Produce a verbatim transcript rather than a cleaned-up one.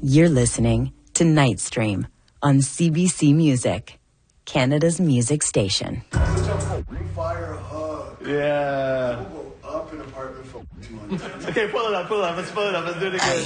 You're listening to Nightstream on C B C Music, Canada's music station. Fire hug. Yeah. We'll go up an apartment for two months. Okay, pull it up, pull it up. Let's pull it up. Let's do it again.